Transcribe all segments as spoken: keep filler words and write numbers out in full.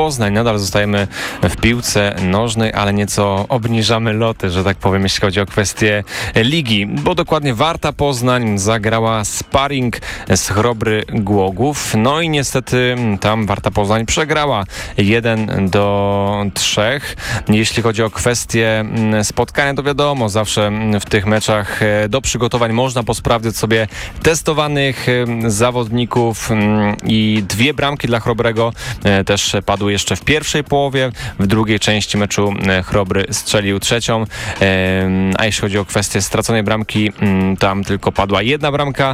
Poznań. Nadal zostajemy w piłce nożnej, ale nieco obniżamy loty, że tak powiem, jeśli chodzi o kwestię ligi, bo dokładnie Warta Poznań zagrała sparring z Chrobry Głogów. No i niestety tam Warta Poznań przegrała jeden do trzech. Jeśli chodzi o kwestię spotkania, to wiadomo, zawsze w tych meczach do przygotowań można posprawdzać sobie testowanych zawodników i dwie bramki dla Chrobrego też padły jeszcze w pierwszej połowie. W drugiej części meczu Chrobry strzelił trzecią, a jeśli chodzi o kwestię straconej bramki, tam tylko padła jedna bramka.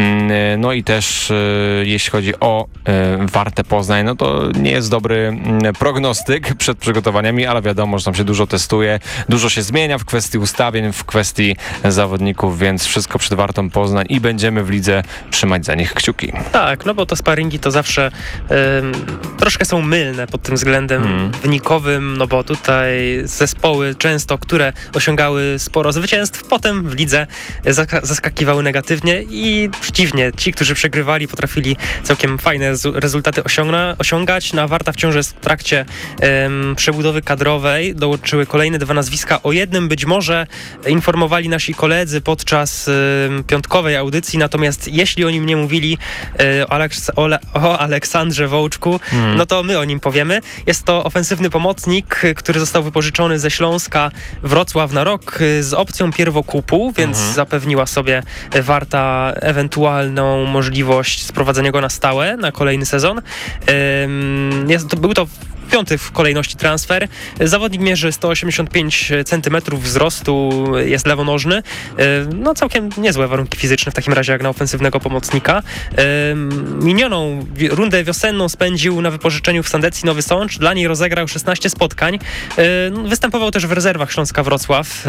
No i też jeśli chodzi o Wartę Poznań, no to nie jest dobry prognostyk przed przygotowaniami, ale wiadomo, że tam się dużo testuje, dużo się zmienia w kwestii ustawień, w kwestii zawodników, więc wszystko przed Wartą Poznań i będziemy w lidze trzymać za nich kciuki. Tak, no bo to sparingi to zawsze ym, troszkę są mylne pod tym względem hmm. wynikowym, no bo tutaj zespoły często, które osiągały sporo zwycięstw, potem w lidze zak- zaskakiwały negatywnie i przeciwnie, ci, którzy przegrywali, potrafili całkiem fajne z- rezultaty osiągna- osiągać. Na Warta wciąż jest w trakcie ym, przebudowy kadrowej, dołączyły kolejne dwa nazwiska. O jednym być może informowali nasi koledzy podczas ym, piątkowej audycji, natomiast jeśli o nim nie mówili y, o, Aleks- o, Le- o Aleksandrze Wołczku, hmm. no to my o nim powiemy. Jest to ofensywny pomocnik, który został wypożyczony ze Śląska Wrocław na rok z opcją pierwokupu, więc mhm. zapewniła sobie Warta ewentualną możliwość sprowadzenia go na stałe na kolejny sezon. Jest, to, był to piąty w kolejności transfer. Zawodnik mierzy sto osiemdziesiąt pięć centymetrów wzrostu, jest lewonożny. No całkiem niezłe warunki fizyczne w takim razie jak na ofensywnego pomocnika. Minioną rundę wiosenną spędził na wypożyczeniu w Sandecji Nowy Sącz. Dla niej rozegrał szesnaście spotkań. Występował też w rezerwach Śląska Wrocław,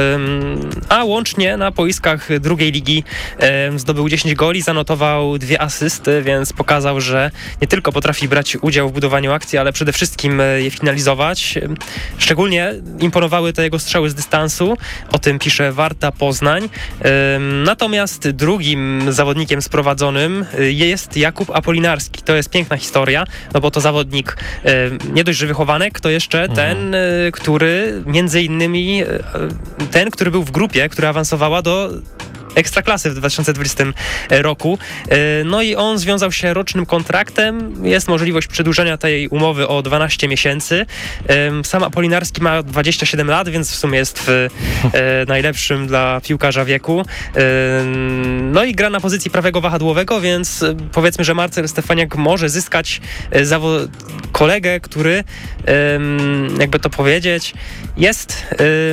a łącznie na boiskach drugiej ligi zdobył dziesięć goli, zanotował dwie asysty, więc pokazał, że nie tylko potrafi brać udział w budowaniu akcji, ale przede wszystkim je finalizować. Szczególnie imponowały te jego strzały z dystansu. O tym pisze Warta Poznań. Natomiast drugim zawodnikiem sprowadzonym jest Jakub Apolinarski. To jest piękna historia, no bo to zawodnik nie dość, że wychowanek, to jeszcze mhm. ten, który między innymi ten, który był w grupie, która awansowała do Ekstraklasy w dwa tysiące dwudziestym roku. No i on związał się rocznym kontraktem. Jest możliwość przedłużenia tej umowy o dwanaście miesięcy. Sam Apolinarski ma dwadzieścia siedem lat, więc w sumie jest w najlepszym dla piłkarza wieku. No i gra na pozycji prawego wahadłowego, więc powiedzmy, że Marcel Stefaniak może zyskać zawo- kolegę, który, jakby to powiedzieć, jest...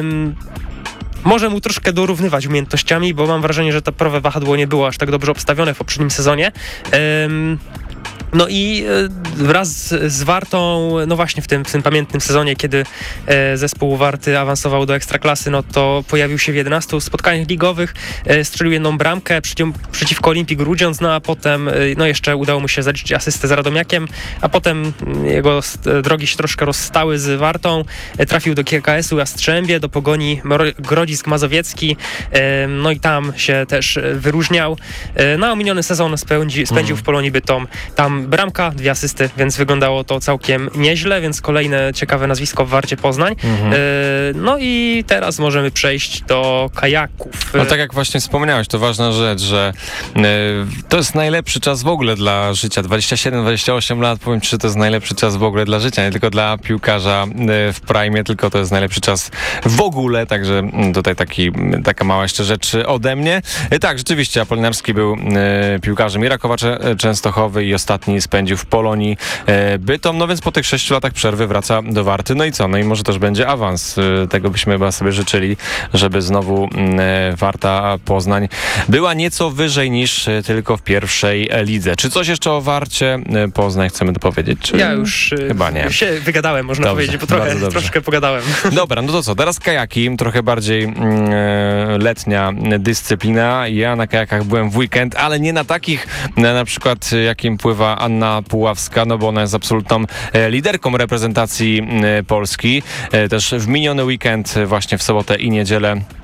może mu troszkę dorównywać umiejętnościami, bo mam wrażenie, że to prawe wahadło nie było aż tak dobrze obstawione w poprzednim sezonie. Um, No i wraz z Wartą, no właśnie w tym, w tym pamiętnym sezonie, kiedy zespół Warty awansował do Ekstraklasy, no to pojawił się w jedenastu spotkaniach ligowych, strzelił jedną bramkę przeciw, przeciwko Olimpii Grudziądz, no a potem no jeszcze udało mu się zaliczyć asystę z Radomiakiem, a potem jego drogi się troszkę rozstały z Wartą, trafił do K K S-u Jastrzębie, do Pogoni Grodzisk Mazowiecki, no i tam się też wyróżniał. No a miniony sezon spędzi, spędził w Polonii Bytom, tam bramka, dwie asysty, więc wyglądało to całkiem nieźle, więc kolejne ciekawe nazwisko w Warcie Poznań. Mhm. No i teraz możemy przejść do kajaków. No tak jak właśnie wspomniałeś, to ważna rzecz, że to jest najlepszy czas w ogóle dla życia. dwadzieścia siedem dwadzieścia osiem lat, powiem ci, że to jest najlepszy czas w ogóle dla życia, nie tylko dla piłkarza w prime, tylko to jest najlepszy czas w ogóle, także tutaj taki, taka mała jeszcze rzecz ode mnie. Tak, rzeczywiście, Apolinarski był piłkarzem i Rakowa Częstochowy i ostatni spędził w Polonii Bytom, no więc po tych sześciu latach przerwy wraca do Warty, no i co? No i może też będzie awans. Tego byśmy chyba sobie życzyli, żeby znowu Warta Poznań była nieco wyżej niż tylko w pierwszej lidze. Czy coś jeszcze o Warcie Poznań chcemy dopowiedzieć? Czy... Ja już chyba nie. się wygadałem, można dobrze, powiedzieć, bo trochę, troszkę pogadałem. Dobra, no to co? Teraz kajaki, trochę bardziej mm, letnia dyscyplina. Ja na kajakach byłem w weekend, ale nie na takich, na, na przykład jakim pływa Anna Puławska, no bo ona jest absolutną liderką reprezentacji Polski. Też w miniony weekend, właśnie w sobotę i niedzielę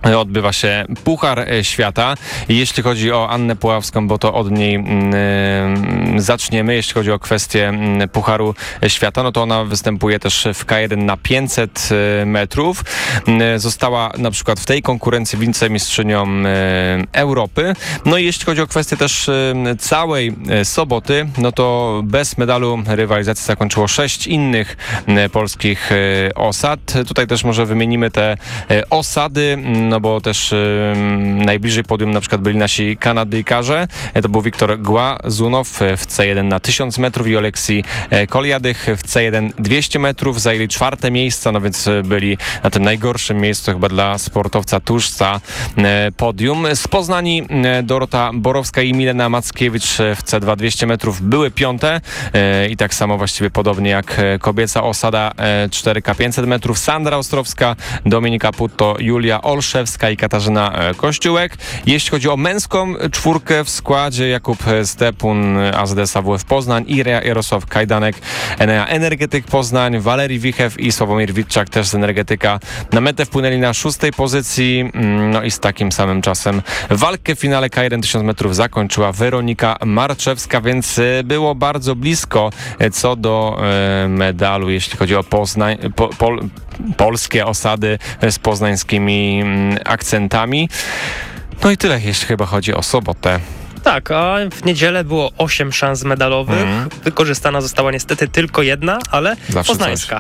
odbywa się Puchar Świata. Jeśli chodzi o Annę Puławską, bo to od niej mm, zaczniemy, jeśli chodzi o kwestię mm, Pucharu Świata, no to ona występuje też w K jeden na pięćset metrów. Została na przykład w tej konkurencji wicemistrzynią Europy. No i jeśli chodzi o kwestię też całej soboty, no to bez medalu rywalizacji zakończyło sześć innych polskich osad. Tutaj też może wymienimy te osady, no bo też y, najbliżej podium na przykład byli nasi Kanadyjkarze. To był Wiktor Głazunow w C jeden na tysiąc metrów i Oleksij Koliadych w C jeden dwieście metrów. Zajęli czwarte miejsca, no więc byli na tym najgorszym miejscu chyba dla sportowca tuż za podium. Z Poznani Dorota Borowska i Milena Mackiewicz w C dwa dwieście metrów były piąte i tak samo właściwie podobnie jak kobieca osada cztery K pięćset metrów. Sandra Ostrowska, Dominika Putto, Julia Olszewska i Katarzyna Kościółek. Jeśli chodzi o męską czwórkę w składzie, Jakub Stepun, A Z S A W F Poznań, Iria Jarosław Kajdanek, Enea Energetyk Poznań, Walerii Wichew i Sławomir Witczak też z Energetyka na metę wpłynęli na szóstej pozycji, no i z takim samym czasem walkę w finale K jeden tysiąc metrów zakończyła Weronika Marczewska, więc było bardzo blisko co do medalu, jeśli chodzi o Poznań, po, pol, polskie osady z poznańskimi akcentami. No i tyle, jeśli chyba chodzi o sobotę. Tak, a w niedzielę było osiem szans medalowych. Mm. Wykorzystana została niestety tylko jedna, ale zawsze poznańska.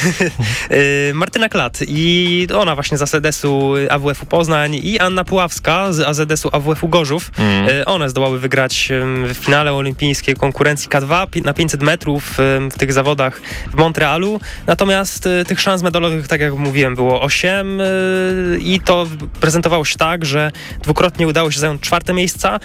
Martyna Klat i ona właśnie z A Z S-u A W F-u Poznań i Anna Puławska z A Z S-u A W F-u Gorzów. Mm. One zdołały wygrać w finale olimpijskiej konkurencji K dwa na pięćset metrów w tych zawodach w Montrealu. Natomiast tych szans medalowych, tak jak mówiłem, było osiem i to prezentowało się tak, że dwukrotnie udało się zająć czwarte miejsca.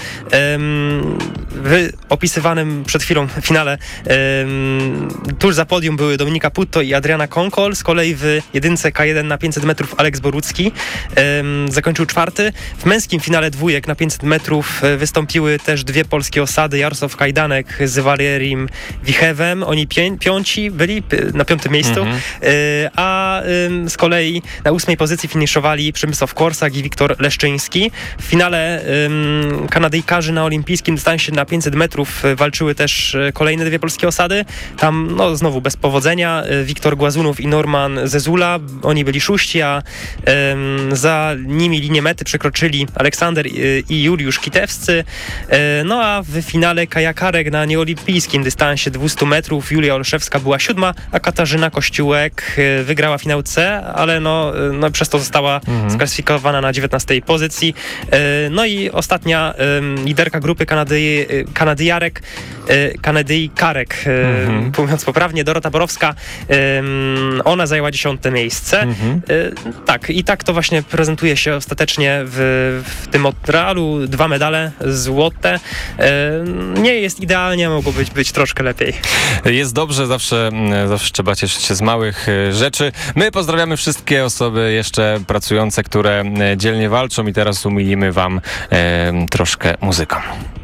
W opisywanym przed chwilą finale tuż za podium były Dominika Putto i Adriana Konkol. Z kolei w jedynce K jeden na pięćset metrów Aleks Borucki zakończył czwarty. W męskim finale dwójek na pięćset metrów wystąpiły też dwie polskie osady, Jarosław Kajdanek z Walerim Wichewem. Oni pię- piąci byli na piątym miejscu, mhm. a z kolei na ósmej pozycji finiszowali Przemysław Korsak i Wiktor Leszczyński. W finale Kanadyjkarzy na olimpijskim dystansie na pięćset metrów walczyły też kolejne dwie polskie osady. Tam no znowu bez powodzenia. Wiktor Głazunów i Norman Zezula. Oni byli szóści, a um, za nimi linię mety przekroczyli Aleksander i Juliusz Kitewscy. E, no a w finale kajakarek na nieolimpijskim dystansie dwieście metrów Julia Olszewska była siódma, a Katarzyna Kościółek wygrała finał C, ale no, no przez to została mhm. sklasyfikowana na dziewiętnastej pozycji. E, no i ostatnia um, liderka grupy Kanady, Kanadyjarek, Kanadyjkarek, mhm. mówiąc poprawnie, Dorota Borowska, ona zajęła dziesiąte miejsce. Mhm. Tak, i tak to właśnie prezentuje się ostatecznie w, w tym Montrealu. Dwa medale złote. Nie jest idealnie, mogło być, być troszkę lepiej. Jest dobrze, zawsze, zawsze trzeba cieszyć się z małych rzeczy. My pozdrawiamy wszystkie osoby jeszcze pracujące, które dzielnie walczą i teraz umilimy wam e, troszkę muzyką.